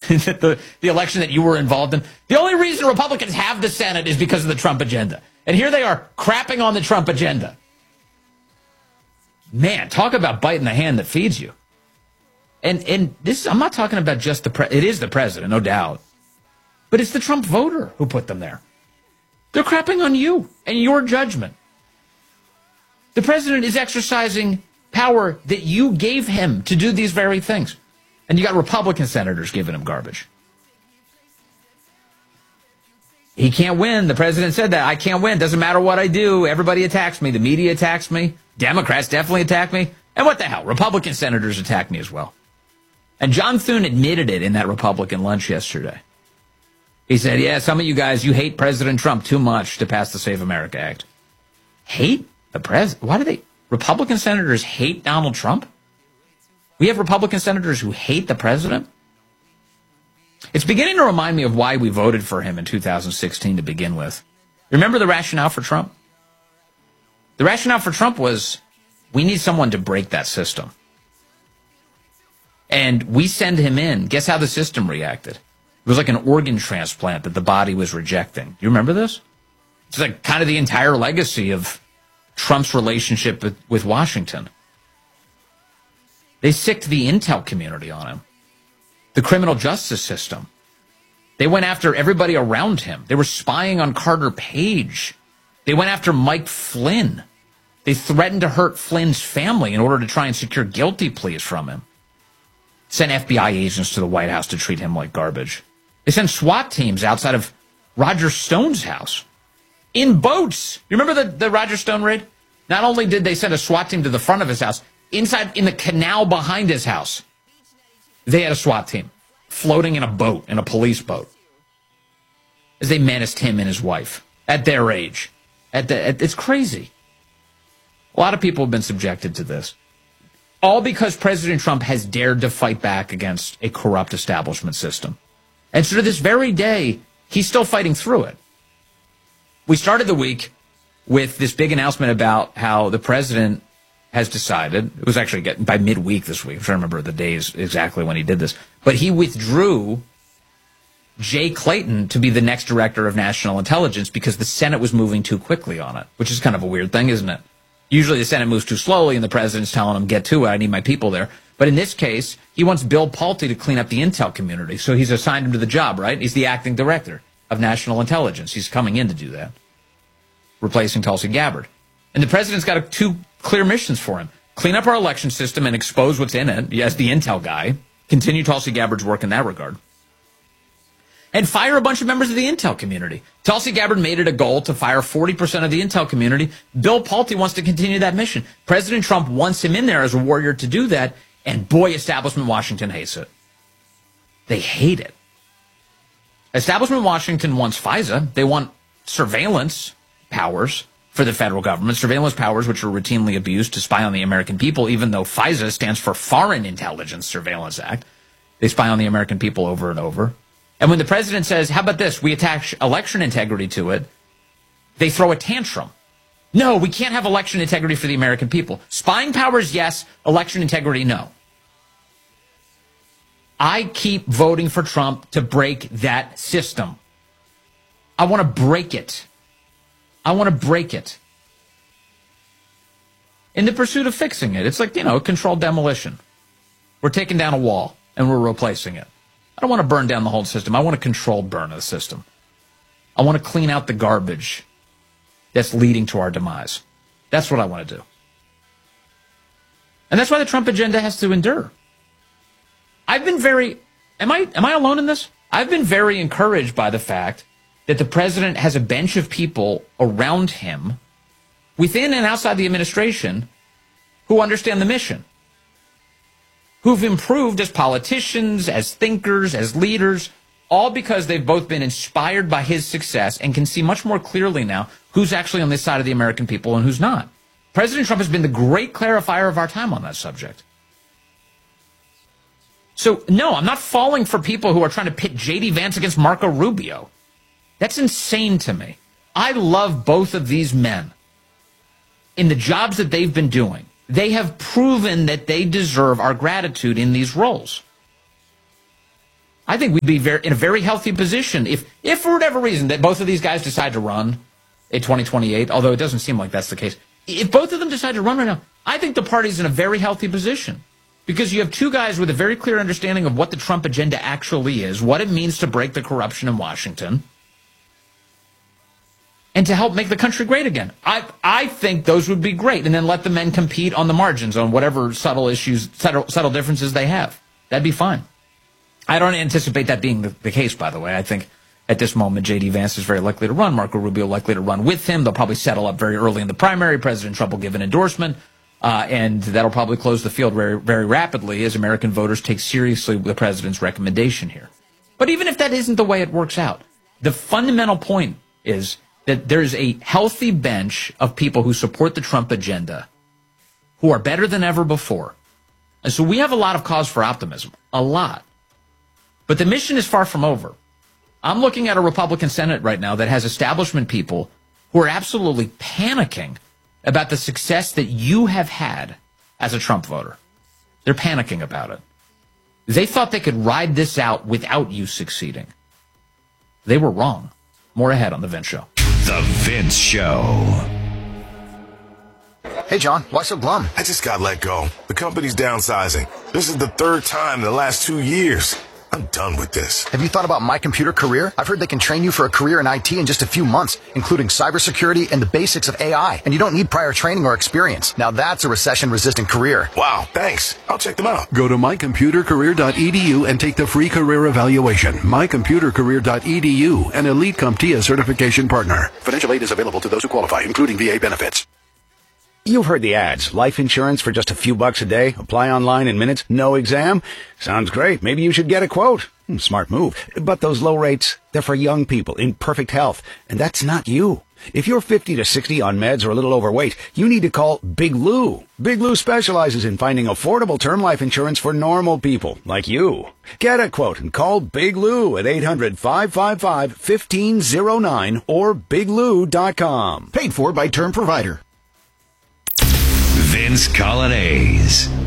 the election that you were involved in. The only reason Republicans have the Senate is because of the Trump agenda. And here they are crapping on the Trump agenda. Man, talk about biting the hand that feeds you. And this, I'm not talking about just it is the president, no doubt. But it's the Trump voter who put them there. They're crapping on you and your judgment. The president is exercising power that you gave him to do these very things. And you got Republican senators giving him garbage. He can't win. The president said that. I can't win. Doesn't matter what I do. Everybody attacks me. The media attacks me. Democrats definitely attack me. And what the hell? Republican senators attack me as well. And John Thune admitted it in that Republican lunch yesterday. He said, yeah, some of you guys, you hate President Trump too much to pass the Save America Act. Hate the president? Why do they? Republican senators hate Donald Trump? We have Republican senators who hate the president? It's beginning to remind me of why we voted for him in 2016 to begin with. Remember the rationale for Trump? The rationale for Trump was, we need someone to break that system. And we send him in. Guess how the system reacted? It was like an organ transplant that the body was rejecting. You remember this? It's like kind of the entire legacy of Trump's relationship with Washington. They sicked the intel community on him. The criminal justice system. They went after everybody around him. They were spying on Carter Page. They went after Mike Flynn. They threatened to hurt Flynn's family in order to try and secure guilty pleas from him. Sent FBI agents to the White House to treat him like garbage. They sent SWAT teams outside of Roger Stone's house in boats. You remember the Roger Stone raid? Not only did they send a SWAT team to the front of his house, inside in the canal behind his house, they had a SWAT team floating in a boat, in a police boat, as they menaced him and his wife at their age. It's crazy. A lot of people have been subjected to this. All because President Trump has dared to fight back against a corrupt establishment system. And so to this very day, he's still fighting through it. We started the week with this big announcement about how the president has decided, it was actually by midweek this week, I'm trying to remember the days exactly when he did this, but he withdrew Jay Clayton to be the next director of national intelligence because the Senate was moving too quickly on it, which is kind of a weird thing, isn't it? Usually the Senate moves too slowly and the president's telling them, get to it, I need my people there. But in this case, he wants Bill Pulte to clean up the intel community. So he's assigned him to the job, right? He's the acting director of national intelligence. He's coming in to do that, replacing Tulsi Gabbard. And the president's got two clear missions for him. Clean up our election system and expose what's in it as the intel guy. Continue Tulsi Gabbard's work in that regard. And fire a bunch of members of the intel community. Tulsi Gabbard made it a goal to fire 40% of the intel community. Bill Pulte wants to continue that mission. President Trump wants him in there as a warrior to do that, and boy, establishment Washington hates it. They hate it. Establishment Washington wants FISA. They want surveillance powers for the federal government, surveillance powers which are routinely abused to spy on the American people, even though FISA stands for Foreign Intelligence Surveillance Act. They spy on the American people over and over. And when the president says, how about this, we attach election integrity to it, they throw a tantrum. No, we can't have election integrity for the American people. Spying powers, yes. Election integrity, no. I keep voting for Trump to break that system. I want to break it. I want to break it. In the pursuit of fixing it, it's like, controlled demolition. We're taking down a wall and we're replacing it. I don't want to burn down the whole system. I want a controlled burn of the system. I want to clean out the garbage that's leading to our demise. That's what I want to do. And that's why the Trump agenda has to endure. I've been am I alone in this? I've been very encouraged by the fact that the president has a bench of people around him, within and outside the administration, who understand the mission, who've improved as politicians, as thinkers, as leaders, all because they've both been inspired by his success and can see much more clearly now who's actually on this side of the American people and who's not. President Trump has been the great clarifier of our time on that subject. So, no, I'm not falling for people who are trying to pit J.D. Vance against Marco Rubio. That's insane to me. I love both of these men. In the jobs that they've been doing, they have proven that they deserve our gratitude in these roles. I think we'd be in a very healthy position if for whatever reason that both of these guys decide to run in 2028, although it doesn't seem like that's the case. If both of them decide to run right now, I think the party's in a very healthy position because you have two guys with a very clear understanding of what the Trump agenda actually is, what it means to break the corruption in Washington, and to help make the country great again. I think those would be great, and then let the men compete on the margins on whatever subtle differences they have. That'd be fine. I don't anticipate that being the case, by the way. I think at this moment, J.D. Vance is very likely to run. Marco Rubio likely to run with him. They'll probably settle up very early in the primary. President Trump will give an endorsement, and that'll probably close the field very, very rapidly as American voters take seriously the president's recommendation here. But even if that isn't the way it works out, the fundamental point is that there's a healthy bench of people who support the Trump agenda who are better than ever before. And so we have a lot of cause for optimism, a lot. But the mission is far from over. I'm looking at a Republican Senate right now that has establishment people who are absolutely panicking about the success that you have had as a Trump voter. They're panicking about it. They thought they could ride this out without you succeeding. They were wrong. More ahead on The Vince Show. The Vince Show. Hey, John, why so glum? I just got let go. The company's downsizing. This is the third time in the last 2 years. I'm done with this. Have you thought about My Computer Career? I've heard they can train you for a career in IT in just a few months, including cybersecurity and the basics of AI. And you don't need prior training or experience. Now that's a recession-resistant career. Wow, thanks. I'll check them out. Go to mycomputercareer.edu and take the free career evaluation. Mycomputercareer.edu, an Elite CompTIA certification partner. Financial aid is available to those who qualify, including VA benefits. You've heard the ads. Life insurance for just a few bucks a day. Apply online in minutes. No exam. Sounds great. Maybe you should get a quote. Smart move. But those low rates, they're for young people in perfect health. And that's not you. If you're 50 to 60 on meds or a little overweight, you need to call Big Lou. Big Lou specializes in finding affordable term life insurance for normal people like you. Get a quote and call Big Lou at 800-555-1509 or biglou.com. Paid for by Term Provider. Vince Coglianese.